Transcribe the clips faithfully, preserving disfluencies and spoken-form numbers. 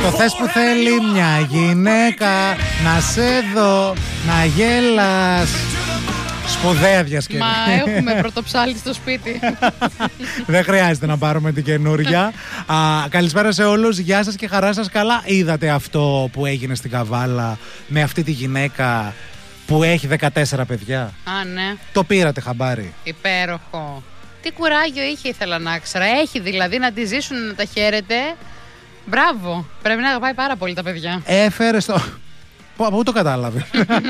Το θες που θέλει μια γυναίκα να σε δω, να γέλας. Σπουδαία διασκευή. Μα έχουμε πρωτοψάλτη στο σπίτι. Δεν χρειάζεται να πάρουμε την καινούρια. Α, καλησπέρα σε όλους. Γεια σας και χαρά σας. Καλά είδατε αυτό που έγινε στην Καβάλα με αυτή τη γυναίκα που έχει δεκατέσσερα παιδιά? Α, ναι. Το πήρατε χαμπάρι? Υπέροχο. Τι κουράγιο είχε, ήθελα να ξέρω. Έχει δηλαδή να τη ζήσουν, να τα χαίρετε. Μπράβο. Πρέπει να αγαπάει πάρα πολύ τα παιδιά. Έφερε στο... Από πού το κατάλαβε?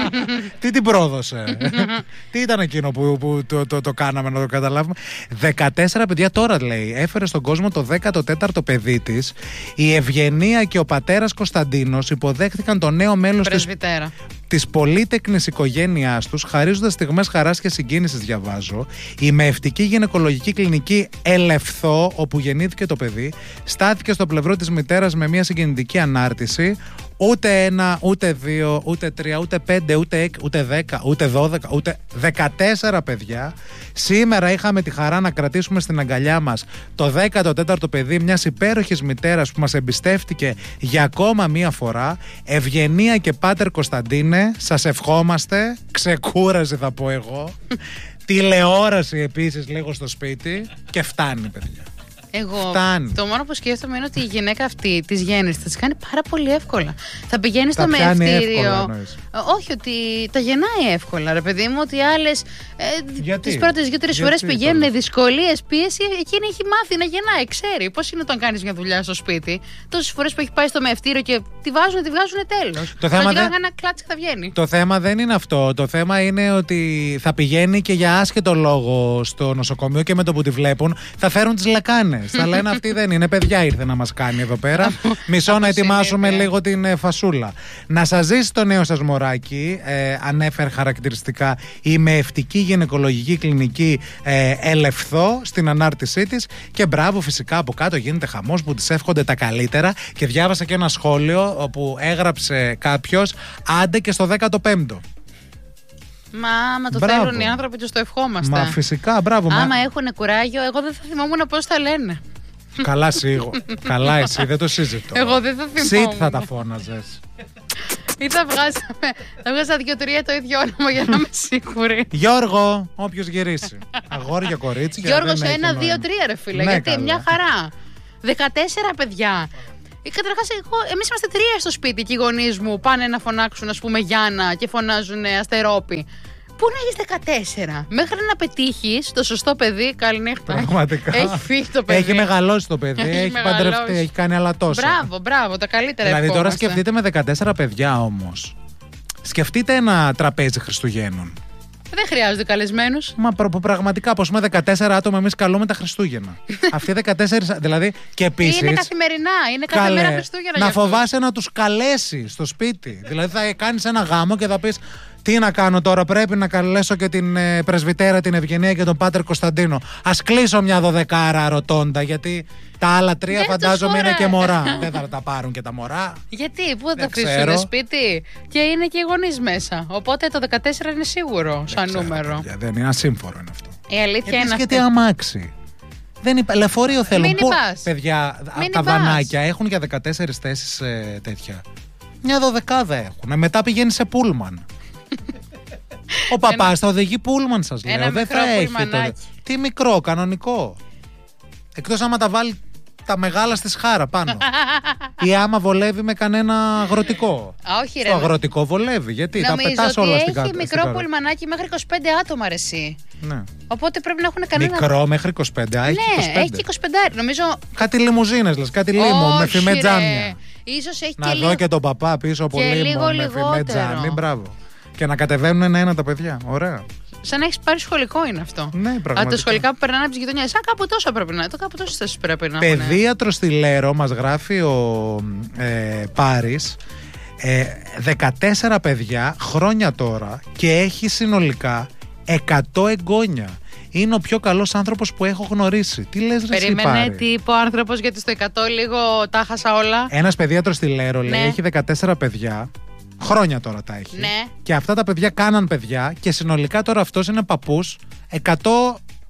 Τι την πρόδωσε? Τι ήταν εκείνο που, που το, το, το κάναμε να το καταλάβουμε? δεκατέσσερα παιδιά τώρα, λέει. Έφερε στον κόσμο το δέκατο τέταρτο παιδί της. Η Ευγενία και ο πατέρας Κωνσταντίνος υποδέχτηκαν το νέο μέλος της, της πολύτεκνης οικογένειάς τους, χαρίζοντας στιγμές χαράς και συγκίνησης, διαβάζω. Η μεευτική γυναικολογική κλινική Ελευθό, όπου γεννήθηκε το παιδί, στάθηκε στο πλευρό της μητέρας με μια συγκινητική ανάρτηση. Ούτε ένα, ούτε δύο, ούτε τρία, ούτε πέντε, ούτε έξι, ούτε δέκα, ούτε δώδεκα, ούτε δεκατέσσερα παιδιά. Σήμερα είχαμε τη χαρά να κρατήσουμε στην αγκαλιά μας το δέκατο τέταρτο παιδί μιας υπέροχης μητέρας που μας εμπιστεύτηκε για ακόμα μία φορά. Ευγενία και πάτερ Κωνσταντίνε, σας ευχόμαστε. Ξεκούραση θα πω εγώ. Τηλεόραση επίσης λίγο στο σπίτι. Και φτάνει, παιδιά. Εγώ Φτάνει. το μόνο που σκέφτομαι είναι ότι η γυναίκα αυτή τη γέννηση θα τη κάνει πάρα πολύ εύκολα. Θα πηγαίνει στο μεευτήριο. Όχι, ότι τα γεννάει εύκολα, ρε παιδί μου, ότι άλλες ε, τις πρώτες δύο-τρεις φορές πηγαίνουν δυσκολίες, πίεση. Εκείνη έχει μάθει να γεννάει, ξέρει πώς είναι όταν κάνεις μια δουλειά στο σπίτι. Τόσες φορές που έχει πάει στο μεευτήριο και τη βάζουν, τη βγάζουν τέλος. Το θέμα δεν... ένα κλάτσι θα βγαίνει. Το θέμα δεν είναι αυτό. Το θέμα είναι ότι θα πηγαίνει και για άσχετο λόγο στο νοσοκομείο και με το που τη βλέπουν θα φέρουν τις λεκάνες. Θα λένε αυτή δεν είναι, παιδιά ήρθε να μας κάνει εδώ πέρα. Μισό να ετοιμάσουμε λίγο την ε, φασούλα. Να σας ζήσει το νέο σας μωράκι. ε, Ανέφερε χαρακτηριστικά η μεευτική γυναικολογική κλινική ε, Ελευθό στην ανάρτησή της. Και μπράβο, φυσικά από κάτω γίνεται χαμός που της εύχονται τα καλύτερα. Και διάβασα και ένα σχόλιο όπου έγραψε κάποιος, άντε και στο δέκατο πέμπτο. Μα άμα το μπράβο. Θέλουν οι άνθρωποι τους το ευχόμαστε. Μα φυσικά, μπράβο. Άμα μα... έχουν κουράγιο, εγώ δεν θα θυμόμουν πώς τα λένε. Καλά σίγουρα. Καλά εσύ, δεν το συζητώ. Εγώ δεν θα θυμόμουν. Σιτ θα τα φώναζες. Ή θα βγάζαμε, θα βγάζα δύο-τρία το ίδιο όνομα για να είμαι σίγουρη. Γιώργο, όποιος γυρίσει. Αγόρια, κορίτσια. Γιώργο σε ένα, δύο, τρία ρε φίλε, ναι, γιατί καλά. Μια χαρά. δεκατέσσερα παιδιά. Καταρχάς, εμείς είμαστε τρία στο σπίτι και οι γονείς μου πάνε να φωνάξουν, ας πούμε, Γιάννα και φωνάζουν Αστερόπη. Πού να έχεις δεκατέσσερα? Μέχρι να πετύχεις το σωστό παιδί, καληνύχτα. Πραγματικά. Έχει φύγει το παιδί. Έχει μεγαλώσει το παιδί, έχει, έχει παντρευτεί, έχει κάνει άλλα τόσα. Μπράβο, μπράβο, τα καλύτερα. Δηλαδή ευχόμαστε. Τώρα σκεφτείτε με δεκατέσσερα παιδιά όμως. Σκεφτείτε ένα τραπέζι Χριστουγέννων. Δεν χρειάζονται καλεσμένους. Μα προ, πραγματικά, πως με δεκατέσσερα άτομα εμείς καλούμε τα Χριστούγεννα. Αυτοί δεκατέσσερα, δηλαδή και επίσης. Είναι καθημερινά, είναι κάθε καλέ, μέρα Χριστούγεννα. Να φοβάσαι να τους καλέσει στο σπίτι. Δηλαδή θα κάνεις ένα γάμο και θα πεις, τι να κάνω τώρα, πρέπει να καλέσω και την ε, πρεσβυτέρα, την Ευγενία και τον πάτερ Κωνσταντίνο. Ας κλείσω μια δωδεκάρα ρωτώντα, γιατί τα άλλα τρία δεν φαντάζομαι είναι και μωρά. Δεν θα τα πάρουν και τα μωρά. Γιατί, πού θα τα αφήσουν σπίτι? Και είναι και οι γονείς μέσα. Οπότε το δεκατέσσερα είναι σίγουρο δεν σαν ξέρω, νούμερο. Παιδιά, δεν είναι ασύμφορο είναι αυτό. Η αλήθεια είναι γιατί αμάξι. Δεν υπά... Λεωφορείο θέλουν. Μην Πού... Παιδιά, Μην τα υπάς. Βανάκια έχουν για δεκατέσσερις θέσεις ε, τέτοια. Μια δωδεκάδα έχουν. Μετά πηγαίνει σε πούλμαν. Ο παπάς θα οδηγεί πούλμαν, σας λέω. Δεν θα έχει το... Τι μικρό, κανονικό. Εκτός άμα τα βάλει τα μεγάλα στη σχάρα πάνω. Ή άμα βολεύει με κανένα αγροτικό. Α, όχι, ρε. Το αγροτικό βολεύει. Γιατί νομίζω τα πετάς όλα στην κάτω. Έχει μικρό πουλμανάκι μέχρι είκοσι πέντε άτομα, ρε εσύ. Ναι. Οπότε πρέπει να έχουν κανένα. Μικρό μέχρι είκοσι πέντε. Α, ναι, έχει είκοσι πέντε. Έχει είκοσι πέντε. Νομίζω. Κάτι λιμουζίνες, λες. Κάτι λίμο με φημέ τζάμια. Ίσως έχει να και δω και τον παπά πίσω από λίμο με φημέ τζάμι. Μπράβο. Και να κατεβαίνουν ένα-ένα τα παιδιά. Ωραία. Σαν να έχει πάρει σχολικό είναι αυτό. Ναι, πραγματικά. Από τα σχολικά που περνάνε από τι γειτονιές. Σαν κάπου τόσο πρέπει να είναι. Το κάπου τόσες θέσεις πρέπει να είναι. Παιδίατρο στη Λέρο, μας γράφει ο ε, Πάρης. Ε, δεκατέσσερα παιδιά, χρόνια τώρα, και έχει συνολικά εκατό εγγόνια. Είναι ο πιο καλός άνθρωπος που έχω γνωρίσει. Τι λες, ρε, περίμενε, τι είπε ο άνθρωπος, γιατί στο εκατό λίγο τα χάσα όλα. Ένας παιδίατρος στη Λέρο, ναι, λέει, έχει δεκατέσσερα παιδιά. Χρόνια τώρα τα έχει. Ναι. Και αυτά τα παιδιά κάναν παιδιά και συνολικά τώρα αυτός είναι παππούς εκατό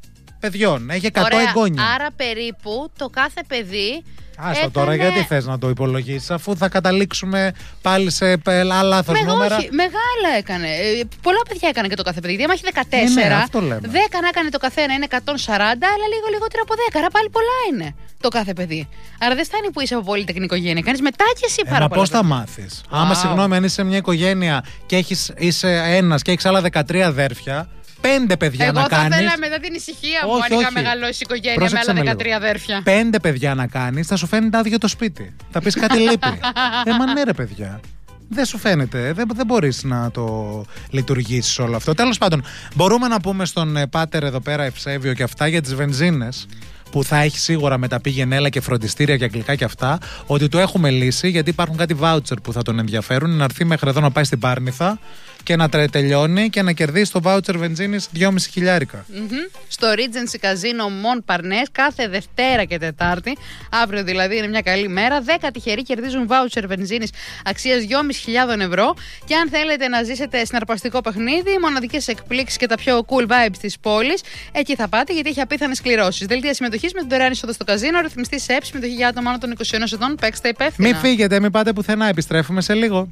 παιδιών. Έχει εκατό Ωραία, εγγόνια. Άρα περίπου το κάθε παιδί. Άστο έκανε... τώρα, γιατί θες να το υπολογίσεις, αφού θα καταλήξουμε πάλι σε άλλα λάθος Με, νούμερα. Όχι, μεγάλα έκανε. Πολλά παιδιά έκανε και το κάθε παιδί. Γιατί άμα έχει δεκατέσσερα, ναι, ναι, αυτό λέμε. δέκα να έκανε το καθένα είναι εκατόν σαράντα, αλλά λίγο λιγότερο από δέκα. Άρα πάλι πολλά είναι το κάθε παιδί. Άρα δεν φτάνει που είσαι από πολυτεχνική οικογένεια. Κάνεις μετά και εσύ πάρα ε, πολλά. Πώς θα μάθεις. Wow. Άμα συγγνώμη, αν είσαι σε μια οικογένεια και έχεις, είσαι ένας και έχεις άλλα δεκατρία αδέρφια. Πέντε παιδιά Εγώ να κάνεις. Εγώ θα ήθελα μετά την ησυχία μου, αν είχα μεγαλώσει οικογένεια. Πρόσεξε με άλλα δεκατρία αδέρφια. Πέντε παιδιά να κάνεις, θα σου φαίνεται άδειο το σπίτι. Θα πεις κάτι λείπει. ε, μα ναι, ρε παιδιά. Δεν σου φαίνεται. Δεν, δεν μπορείς να το λειτουργήσεις όλο αυτό. Τέλος πάντων, μπορούμε να πούμε στον ε, πάτερ εδώ πέρα Ευσέβιο και αυτά για τις βενζίνες, που θα έχει σίγουρα μεταπήγαινε και φροντιστήρια και αγγλικά και αυτά, ότι το έχουμε λύσει, γιατί υπάρχουν κάτι voucher που θα τον ενδιαφέρουν, να έρθει μέχρι εδώ να πάει στην Πάρνηθα και να τελειώνει και να κερδίσει το voucher βενζίνης δυόμισι χιλιάρικα. Mm-hmm. Στο Regency Casino Mon Parnes κάθε Δευτέρα και Τετάρτη, αύριο δηλαδή είναι μια καλή μέρα, δέκα τυχεροί κερδίζουν voucher βενζίνης αξίας δυόμισι χιλιάδες ευρώ. Και αν θέλετε να ζήσετε συναρπαστικό παιχνίδι, μοναδικές εκπλήξεις και τα πιο cool vibes της πόλης, εκεί θα πάτε, γιατί έχει απίθανες κληρώσεις. Δελτία συμμετοχής με την δωρεάν είσοδο στο καζίνο, ρυθμιστή σε ΕΠ, συμμετοχή για άτομα άνω των είκοσι ενός ετών. Παίξτε υπεύθυνα. Μην φύγετε, μην πάτε πουθενά, επιστρέφουμε σε λίγο.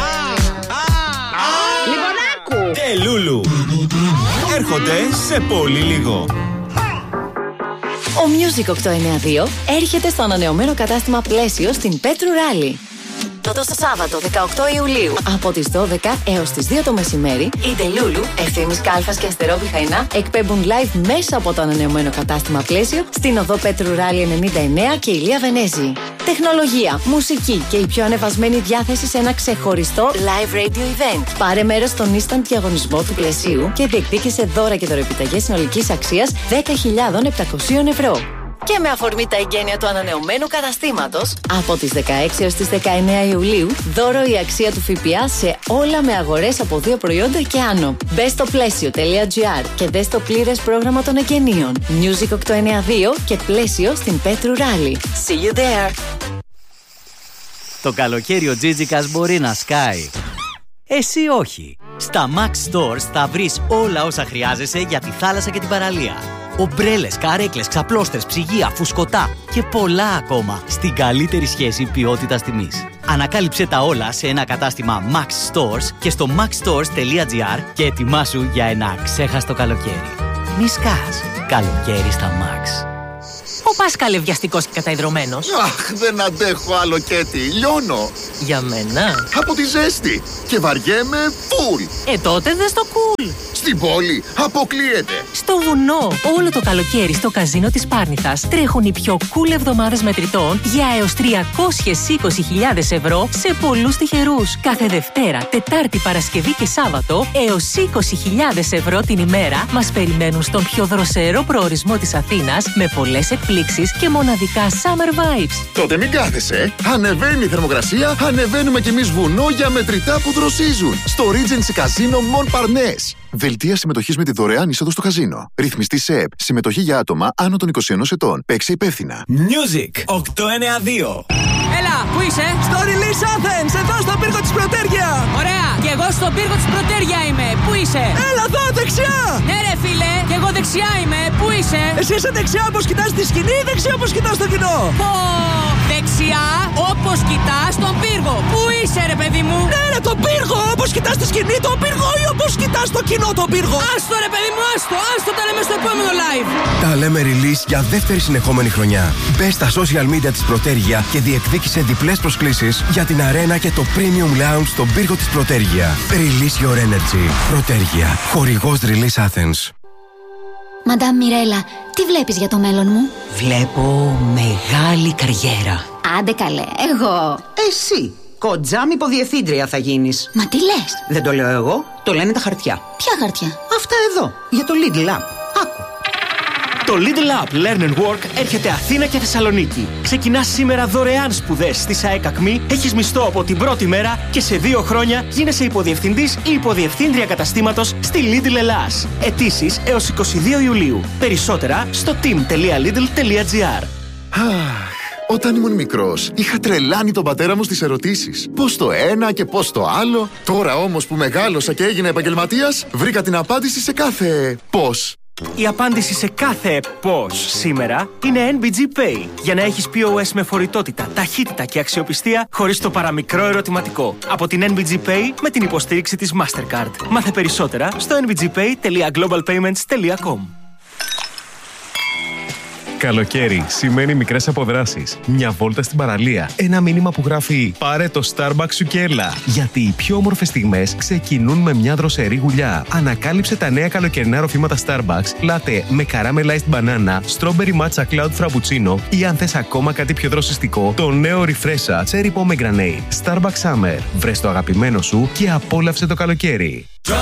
Λιμονάκου και Λούλου έρχονται σε πολύ λίγο. Ο Music οκτακόσια ενενήντα δύο έρχεται στο ανανεωμένο κατάστημα Πλαίσιο στην Πέτρου Ράλι. Το Σάββατο δεκαοκτώ Ιουλίου από τις δώδεκα έως τις δύο το μεσημέρι, η Τελούλου, Ευθύμης Κάλφας και Αστερόπη Χαϊνά εκπέμπουν live μέσα από το ανανεωμένο κατάστημα Πλαίσιο στην οδό Πέτρου Ράλι ενενήντα εννέα και Ηλία Βενέζη. Τεχνολογία, μουσική και η πιο ανεβασμένη διάθεση σε ένα ξεχωριστό live radio event. Πάρε μέρος στον instant διαγωνισμό του Πλαισίου και διεκδίκησε δώρα και δωρεπιταγές συνολικής αξίας δέκα χιλιάδες επτακόσια ευρώ. Και με αφορμή τα εγγένεια του ανανεωμένου καταστήματος, από τις δεκαέξι έως τις δεκαεννέα Ιουλίου, δώρο η αξία του ΦΠΑ σε όλα με αγορές από δύο προϊόντα και άνω. Μπες στο πλαίσιο.gr και δες το πλήρες πρόγραμμα των εγγενείων. Music οκτακόσια ενενήντα δύο και Πλαίσιο στην Πέτρου Ράλι. See you there! Το καλοκαίρι ο Τζίτζικας μπορεί να σκάει. Εσύ όχι. Στα Max Stores θα βρεις όλα όσα χρειάζεσαι για τη θάλασσα και την παραλία. Ομπρέλες, καρέκλες, ξαπλώστρες, ψυγεία, φουσκωτά και πολλά ακόμα στην καλύτερη σχέση ποιότητας τιμής. Ανακάλυψε τα όλα σε ένα κατάστημα Max Stores και στο maxstores.gr και ετοιμάσου για ένα ξέχαστο καλοκαίρι. Μη σκάς. Καλοκαίρι στα Max. Ο Πάσκαλε βιαστικός και καταϊδρωμένος. Αχ, δεν αντέχω άλλο Κέτι, λιώνω. Για μένα. Από τη ζέστη και βαριέμαι φουλ. Ε, τότε δες το cool. Στην πόλη αποκλείεται. Στο βουνό, όλο το καλοκαίρι στο καζίνο της Πάρνηθας τρέχουν οι πιο cool εβδομάδες μετρητών για έως τριακόσιες είκοσι χιλιάδες ευρώ σε πολλούς τυχερούς. Κάθε Δευτέρα, Τετάρτη, Παρασκευή και Σάββατο έως είκοσι χιλιάδες ευρώ την ημέρα μας περιμένουν στον πιο δροσερό προορισμό της Αθήνας με πολλές εκπλήξεις και μοναδικά summer vibes. Τότε μην κάθεσαι. Ανεβαίνει η θερμοκρασία, ανεβαίνουμε κι εμείς βουνό για μετρητά που δροσίζουν. Στο Regency Casino Mon Parnes. Δελτία συμμετοχής με τη δωρεάν είσοδο στο καζίνο. Ρυθμιστή σε ΕΠ. Συμμετοχή για άτομα άνω των είκοσι ενός ετών. Παίξε υπεύθυνα. Music οκτακόσια ενενήντα δύο. Έλα, πού είσαι? Στο Release Athens, εδώ στον πύργο της Πρωτέρια. Ωραία, και εγώ στον πύργο της Πρωτέρια είμαι. Πού είσαι? Έλα εδώ, δεξιά. Ναι ρε φίλε, και εγώ δεξιά είμαι. Πού είσαι? Εσύ είσαι δεξιά όπως κοιτάς τη σκηνή ή δεξιά όπως κοιτάς το κοινό? Πω, δεξιά όπως κοιτάς τον πύργο. Πού είσαι ρε παιδί μου? Ναι ρε, τον πύργο, όπως κοιτάς τη σκηνή τον πύργο ή όπως κοιτάς το κοινό τον πύργο? Άστο ρε παιδί μου, άστο, άστο, τα λέμε στο επόμενο live. Τα λέμε Release για δεύτερη συνεχόμενη χρονιά. Μπες στα social media της Πρωτέρια και διεκδίκησε διπλές προσκλήσεις για την αρένα και το Premium Lounge στον πύργο της Πρωτέρια. Release your energy. Πρωτέρια. Χορηγός Release Athens. Μαντάμ Μιρέλα, τι βλέπεις για το μέλλον μου? Βλέπω μεγάλη καριέρα. Άντε καλέ, εγώ. Εσύ. Κοντζάμ υποδιευθύντρια θα γίνεις. Μα τι λες? Δεν το λέω εγώ, το λένε τα χαρτιά. Ποια χαρτιά? Αυτά εδώ, για το Lidl App. Άκου. Το Lidl App Learn and Work έρχεται Αθήνα και Θεσσαλονίκη. Ξεκινάς σήμερα δωρεάν σπουδές στη ΣΑΕΚ Ακμή, έχεις μισθό από την πρώτη μέρα και σε δύο χρόνια γίνεσαι υποδιευθυντής ή υποδιευθύντρια καταστήματος στη Lidl Ελλάς. Αιτήσεις έως είκοσι δύο Ιουλίου. Περισσότερα στο team τελεία lidl τελεία gr. Όταν ήμουν μικρός, είχα τρελάνει τον πατέρα μου στις ερωτήσεις. Πώς το ένα και πώς το άλλο. Τώρα όμως που μεγάλωσα και έγινα επαγγελματίας, βρήκα την απάντηση σε κάθε πώς. Η απάντηση σε κάθε πώς σήμερα είναι εν μπι τζι Pay. Για να έχεις πι ο ες με φορητότητα, ταχύτητα και αξιοπιστία χωρίς το παραμικρό ερωτηματικό. Από την εν μπι τζι Pay με την υποστήριξη της Mastercard. Μάθε περισσότερα στο εν μπι τζι pay τελεία global payments τελεία com. Καλοκαίρι σημαίνει μικρές αποδράσεις. Μια βόλτα στην παραλία. Ένα μήνυμα που γράφει «Πάρε το Starbucks σου και έλα». Γιατί οι πιο όμορφες στιγμές ξεκινούν με μια δροσερή γουλιά. Ανακάλυψε τα νέα καλοκαιρινά ροφήματα Starbucks, latte με caramelized banana, strawberry matcha cloud frappuccino ή αν θες ακόμα κάτι πιο δροσιστικό, το νέο Refresha cherry pomegranate. Starbucks Summer. Βρες το αγαπημένο σου και απόλαυσε το καλοκαίρι.